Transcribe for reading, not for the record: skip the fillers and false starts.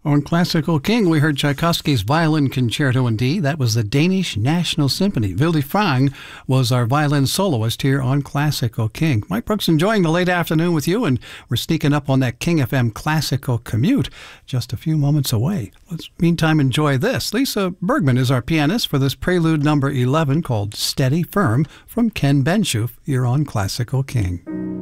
On Classical King, we heard Tchaikovsky's Violin Concerto in D. That was the Danish National Symphony. Vilde Frang was our violin soloist here on Classical King. Mike Brooks enjoying the late afternoon with you, and we're sneaking up on that King FM Classical Commute just a few moments away. Let's meantime enjoy this. Lisa Bergman is our pianist for this prelude number 11 called Steady Firm from Ken Benshoof here on Classical King.